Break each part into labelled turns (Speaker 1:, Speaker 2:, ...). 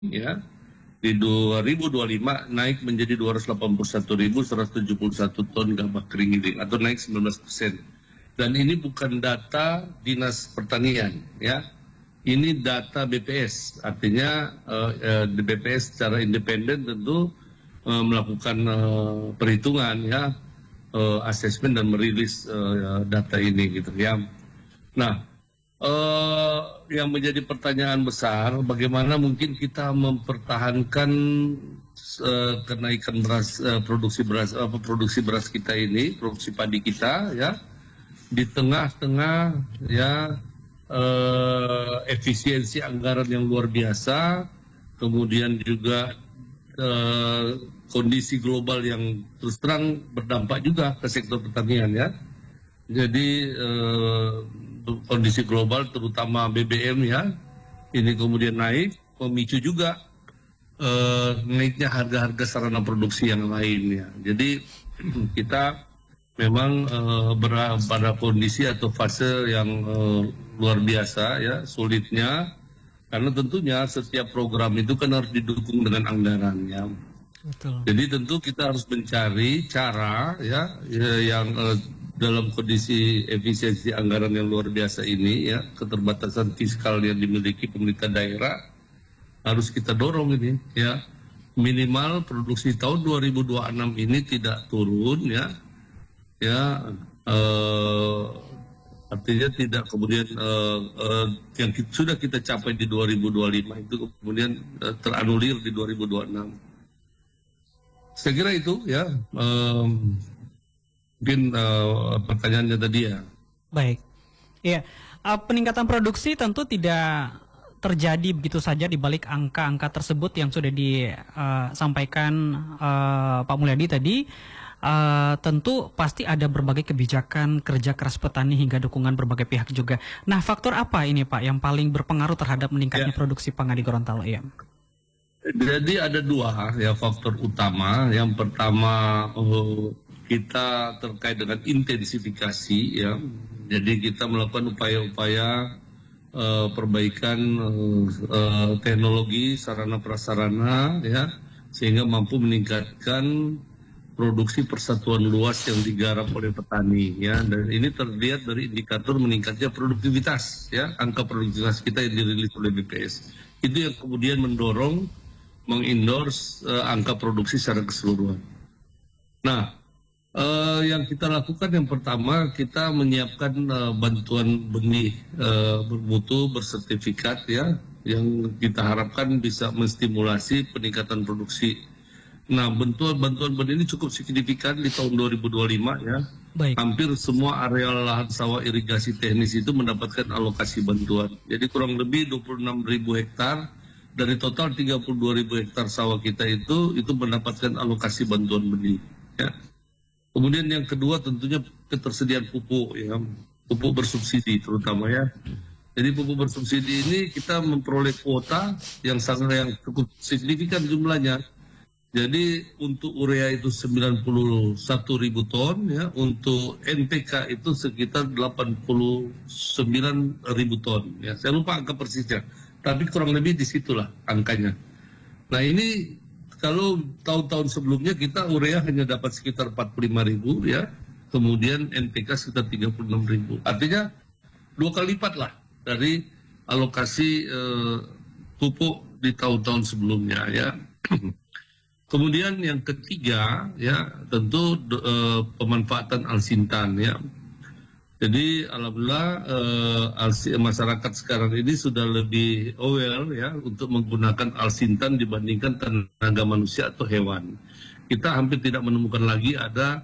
Speaker 1: ya di 2025 naik menjadi 281.171 ton gabah kering giling atau naik 19%. Dan ini bukan data Dinas Pertanian, ya. Ini data BPS, artinya di BPS secara independen tentu melakukan perhitungan, ya, asesmen dan merilis data ini, gitu ya. Nah, yang menjadi pertanyaan besar, bagaimana mungkin kita mempertahankan kenaikan produksi beras kita ini, produksi padi kita, ya, di tengah-tengah, ya, efisiensi anggaran yang luar biasa, kemudian juga kondisi global yang terus terang berdampak juga ke sektor pertanian, ya. Jadi kondisi global terutama BBM, ya, ini kemudian naik, memicu juga naiknya harga-harga sarana produksi yang lain, ya. Jadi kita memang pada kondisi atau fase yang luar biasa, ya, sulitnya, karena tentunya setiap program itu kan harus didukung dengan anggaran, ya.
Speaker 2: Betul.
Speaker 1: Jadi tentu kita harus mencari cara, ya, yang dalam kondisi efisiensi anggaran yang luar biasa ini, ya, keterbatasan fiskal yang dimiliki pemerintah daerah, harus kita dorong ini, ya, minimal produksi tahun 2026 ini tidak turun, ya, artinya tidak kemudian yang sudah kita capai di 2025 itu kemudian teranulir di 2026. Saya kira itu, ya, mungkin pertanyaannya tadi, ya.
Speaker 2: Baik. Iya, peningkatan produksi tentu tidak terjadi begitu saja di balik angka-angka tersebut yang sudah disampaikan Pak Mulyadi tadi. Tentu pasti ada berbagai kebijakan kerja keras petani hingga dukungan berbagai pihak juga. Nah, faktor apa ini Pak yang paling berpengaruh terhadap meningkatnya produksi pangan di Gorontalo? Ya.
Speaker 1: Jadi ada dua, ya, faktor utama. Yang pertama kita terkait dengan intensifikasi, ya. Jadi kita melakukan upaya-upaya perbaikan teknologi sarana prasarana, ya, sehingga mampu meningkatkan produksi persatuan luas yang digarap oleh petani, ya, dan ini terlihat dari indikator meningkatnya produktivitas, ya, angka produktivitas kita yang dirilis oleh BPS itu yang kemudian mendorong mengendorse angka produksi secara keseluruhan. Nah, yang kita lakukan yang pertama kita menyiapkan bantuan benih bermutu bersertifikat, ya, yang kita harapkan bisa menstimulasi peningkatan produksi. Nah, bantuan benih ini cukup signifikan di tahun 2025, ya.
Speaker 2: Baik.
Speaker 1: Hampir semua areal lahan sawah irigasi teknis itu mendapatkan alokasi bantuan. Jadi kurang lebih 26.000 hektar dari total 32.000 hektar sawah kita itu mendapatkan alokasi bantuan benih, ya. Kemudian yang kedua tentunya ketersediaan pupuk, ya, pupuk bersubsidi terutama, ya. Jadi pupuk bersubsidi ini kita memperoleh kuota yang cukup signifikan jumlahnya. Jadi untuk urea itu 91.000 ton, ya, untuk NPK itu sekitar 89.000 ton. Ya, saya lupa angka persisnya, tapi kurang lebih disitulah angkanya. Nah, ini kalau tahun-tahun sebelumnya kita urea hanya dapat sekitar 45.000, ya, kemudian NPK sekitar 36.000. Artinya 2 kali lipat lah dari alokasi pupuk di tahun-tahun sebelumnya, ya. Kemudian yang ketiga, ya, tentu pemanfaatan alsintan, ya. Jadi alhamdulillah masyarakat sekarang ini sudah lebih aware, ya, untuk menggunakan alsintan dibandingkan tenaga manusia atau hewan. Kita hampir tidak menemukan lagi ada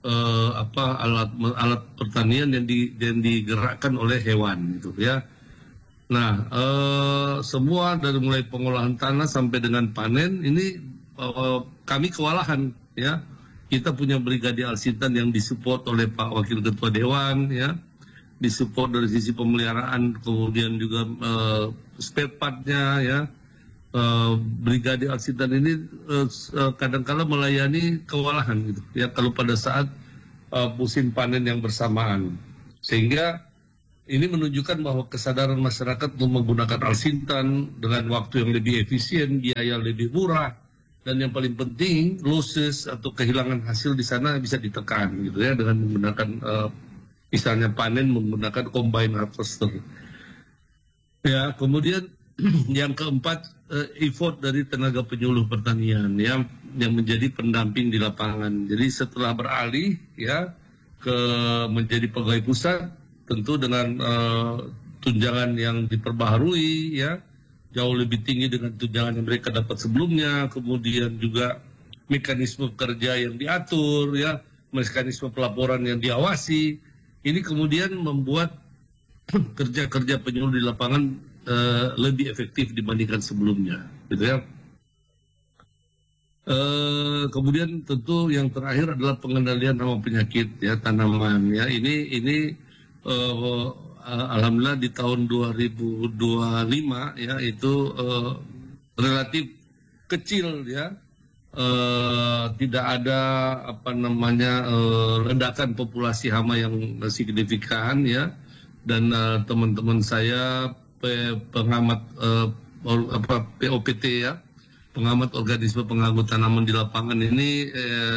Speaker 1: alat pertanian yang digerakkan oleh hewan, gitu, ya. Nah, semua dari mulai pengolahan tanah sampai dengan panen ini kami kewalahan, ya. Kita punya brigade alsintan yang disupport oleh Pak Wakil Ketua Dewan, ya, disupport dari sisi pemeliharaan, kemudian juga spare part-nya, ya. Brigade alsintan ini kadang-kala melayani kewalahan, gitu, ya, kalau pada saat musim panen yang bersamaan, sehingga ini menunjukkan bahwa kesadaran masyarakat untuk menggunakan alsintan dengan waktu yang lebih efisien, biaya lebih murah, dan yang paling penting losses atau kehilangan hasil di sana bisa ditekan gitu ya dengan menggunakan misalnya panen menggunakan combine harvester. Ya, kemudian yang keempat effort dari tenaga penyuluh pertanian yang menjadi pendamping di lapangan. Jadi setelah beralih ya ke menjadi pegawai pusat, tentu dengan tunjangan yang diperbaharui ya jauh lebih tinggi dengan tunjangan yang mereka dapat sebelumnya, kemudian juga mekanisme kerja yang diatur ya, mekanisme pelaporan yang diawasi. Ini kemudian membuat kerja-kerja penyuluh di lapangan lebih efektif dibandingkan sebelumnya, gitu ya. Kemudian tentu yang terakhir adalah pengendalian hama penyakit ya tanaman ya. Ini alhamdulillah di tahun 2025 ya itu relatif kecil ya. Tidak ada ledakan populasi hama yang signifikan ya. Dan teman-teman saya pengamat POPT ya, pengamat organisme pengganggu tanaman di lapangan ini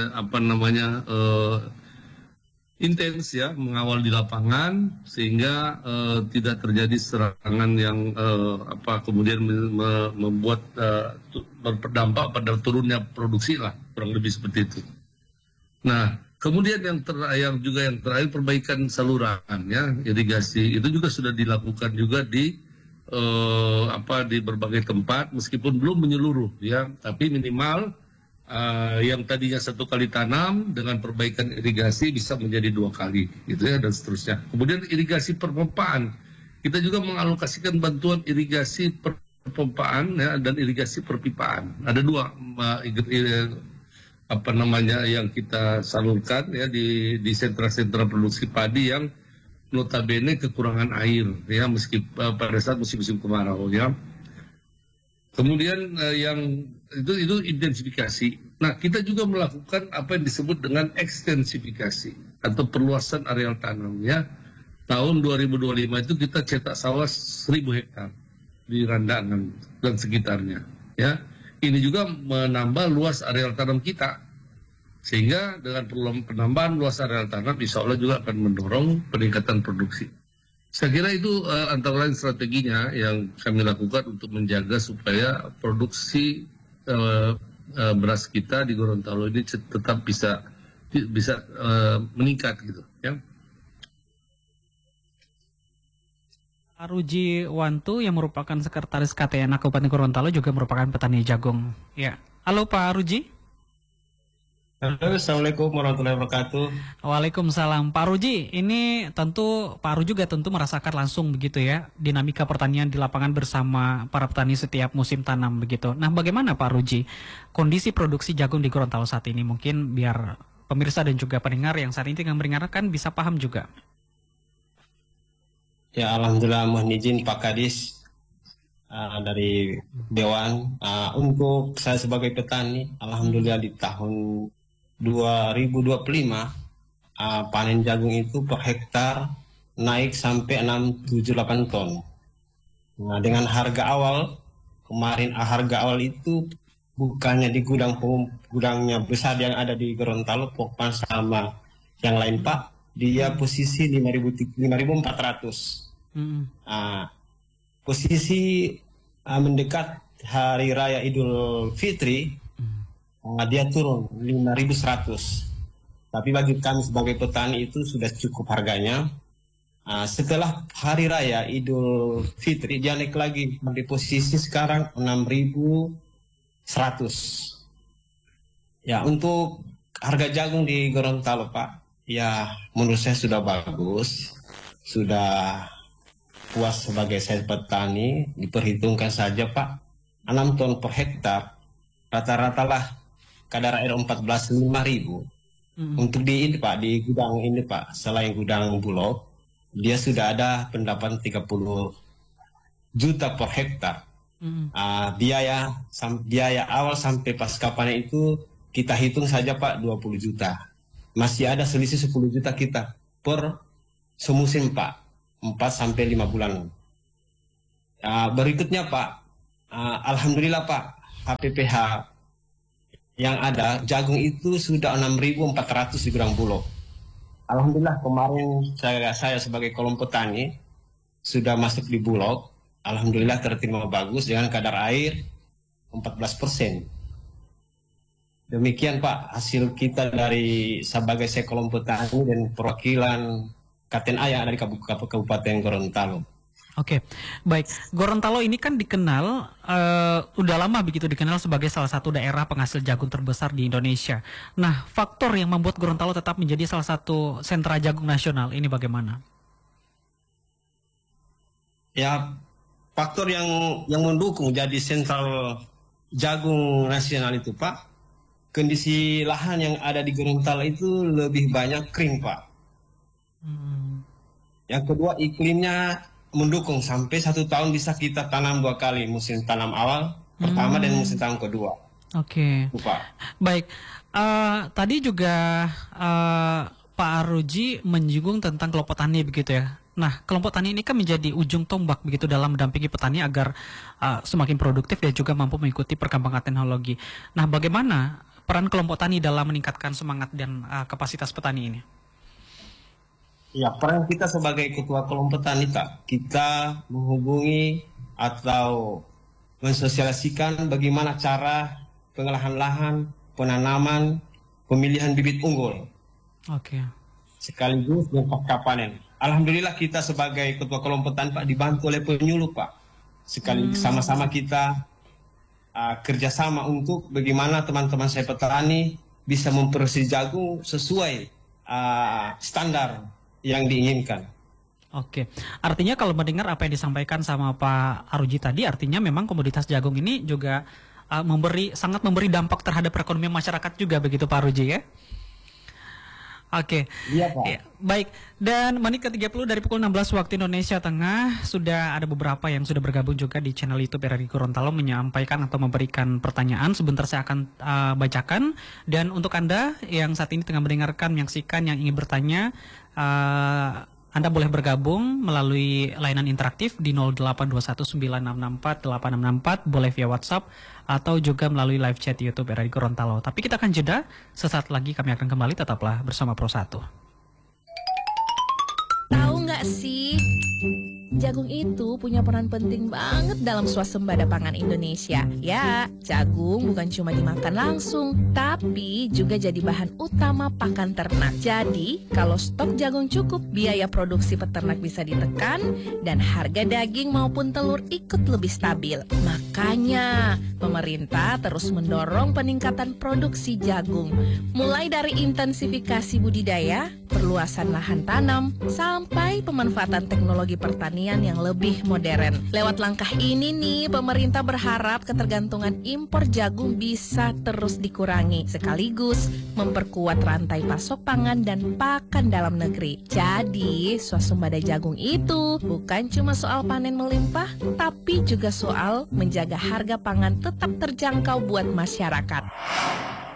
Speaker 1: intens ya mengawal di lapangan sehingga tidak terjadi serangan yang kemudian membuat berdampak pada turunnya produksi lah, kurang lebih seperti itu. Nah, kemudian yang terakhir perbaikan saluran ya, irigasi itu juga sudah dilakukan juga di berbagai tempat meskipun belum menyeluruh ya, tapi minimal yang tadinya 1 kali tanam dengan perbaikan irigasi bisa menjadi 2 kali gitu ya dan seterusnya. Kemudian irigasi perpompaan kita juga mengalokasikan bantuan irigasi perpompaan ya dan irigasi perpipaan. Ada 2 yang kita salurkan ya di sentra-sentra produksi padi yang notabene kekurangan air ya pada saat musim-musim kemarau ya. Kemudian yang itu intensifikasi. Nah, kita juga melakukan apa yang disebut dengan ekstensifikasi atau perluasan areal tanam ya. Tahun 2025 itu kita cetak sawah 1.000 hektar di Randangan dan sekitarnya ya. Ini juga menambah luas areal tanam kita. Sehingga dengan penambahan luas areal tanam, insya Allah juga akan mendorong peningkatan produksi. Saya kira itu antara lain strateginya yang kami lakukan untuk menjaga supaya produksi beras kita di Gorontalo ini tetap bisa meningkat gitu. Ya.
Speaker 2: Pak Ruji Wantu yang merupakan Sekretaris KTN Kabupaten Gorontalo juga merupakan petani jagung. Ya, halo Pak Ruji.
Speaker 3: Halo, Assalamualaikum warahmatullahi wabarakatuh.
Speaker 2: Waalaikumsalam. Pak Ruji, ini tentu Pak Ruji juga tentu merasakan langsung begitu ya dinamika pertanian di lapangan bersama para petani setiap musim tanam begitu. Nah, bagaimana Pak Ruji kondisi produksi jagung di Gorontalo saat ini? Mungkin biar pemirsa dan juga pendengar yang saat ini yang mendengarkan bisa paham juga.
Speaker 3: Ya, alhamdulillah mohon izin Pak Kadis dari Dewan. Untuk saya sebagai petani, alhamdulillah di tahun 2025 panen jagung itu per hektar naik sampai 678 ton. Nah, dengan harga awal kemarin harga awal itu bukannya di gudangnya besar yang ada di Gorontalo Pokpan sama yang lain Pak, dia posisi 5.400. Posisi mendekat hari raya Idul Fitri dia turun 5.100. Tapi bagi kami sebagai petani itu sudah cukup harganya. Setelah hari raya Idul Fitri dia naik lagi di posisi sekarang 6.100. Ya, untuk harga jagung di Gorontalo Pak, ya menurut saya sudah bagus, sudah puas sebagai saya petani. Diperhitungkan saja Pak, 6 ton per hektar rata-rata lah kadar air 14.500. Untuk di ini Pak, di gudang ini Pak, selain gudang Bulog, dia sudah ada pendapatan 30 juta per hektar. Biaya awal sampai pasca panen itu kita hitung saja Pak 20 juta. Masih ada selisih 10 juta kita per semusim Pak. 4 sampai 5 bulan. Berikutnya Pak, alhamdulillah Pak, HPPH yang ada jagung itu sudah 6.400 di Gudang Bulog. Alhamdulillah kemarin saya sebagai kelompok petani sudah masuk di Bulog. Alhamdulillah terterima bagus dengan kadar air 14%. Demikian Pak hasil kita dari sebagai kelompok petani dan perwakilan KTNA yang ada di Kabupaten Gorontalo.
Speaker 2: Oke, baik. Gorontalo ini kan dikenal, udah lama begitu dikenal sebagai salah satu daerah penghasil jagung terbesar di Indonesia. Nah, faktor yang membuat Gorontalo tetap menjadi salah satu sentra jagung nasional ini bagaimana?
Speaker 3: Ya, faktor yang mendukung jadi sentral jagung nasional itu Pak, kondisi lahan yang ada di Gorontalo itu lebih banyak kering Pak. Yang kedua iklimnya mendukung, sampai 1 tahun bisa kita tanam 2 kali, musim tanam awal pertama dan musim tanam kedua.
Speaker 2: Oke. Baik. Tadi juga Pak Aruji menyinggung tentang kelompok tani begitu ya. Nah, kelompok tani ini kan menjadi ujung tombak begitu dalam mendampingi petani agar semakin produktif dan juga mampu mengikuti perkembangan teknologi. Nah, bagaimana peran kelompok tani dalam meningkatkan semangat dan kapasitas petani ini?
Speaker 3: Ya, peran kita sebagai ketua kelompok tani Pak, kita menghubungi atau mensosialisasikan bagaimana cara pengolahan lahan, penanaman, pemilihan bibit unggul.
Speaker 2: Oke.
Speaker 3: Sekaligus dan pasca panen. Alhamdulillah kita sebagai ketua kelompok tani Pak dibantu oleh penyuluh Pak. Sekaligus sama-sama kita kerjasama untuk bagaimana teman-teman saya petani bisa memproduksi jagung sesuai standar yang diinginkan.
Speaker 2: Oke, artinya kalau mendengar apa yang disampaikan sama Pak Aruji tadi, artinya memang komoditas jagung ini juga sangat memberi dampak terhadap perekonomian masyarakat juga begitu Pak Aruji ya? Oke,
Speaker 3: iya Pak.
Speaker 2: Ya, baik. Dan menit ke-30 dari pukul 16 waktu Indonesia Tengah, sudah ada beberapa yang sudah bergabung juga di channel YouTube RRI Gorontalo menyampaikan atau memberikan pertanyaan. Sebentar saya akan bacakan. Dan untuk Anda yang saat ini tengah mendengarkan, menyaksikan, yang ingin bertanya, Anda boleh bergabung melalui layanan interaktif di 082196648664, boleh via WhatsApp atau juga melalui live chat YouTube RRI Gorontalo. Tapi kita akan jeda, sesaat lagi kami akan kembali, tetaplah bersama Pro 1.
Speaker 4: Tahu nggak sih? Jagung itu punya peran penting banget dalam swasembada pangan Indonesia. Ya, jagung bukan cuma dimakan langsung, tapi juga jadi bahan utama pakan ternak. Jadi, kalau stok jagung cukup, biaya produksi peternak bisa ditekan dan harga daging maupun telur ikut lebih stabil. Makanya, pemerintah terus mendorong peningkatan produksi jagung. Mulai dari intensifikasi budidaya, perluasan lahan tanam, sampai pemanfaatan teknologi pertanian yang lebih modern. Lewat langkah ini nih, pemerintah berharap ketergantungan impor jagung bisa terus dikurangi, sekaligus memperkuat rantai pasok pangan dan pakan dalam negeri. Jadi, swasembada jagung itu bukan cuma soal panen melimpah, tapi juga soal menjaga harga pangan tetap terjangkau buat masyarakat.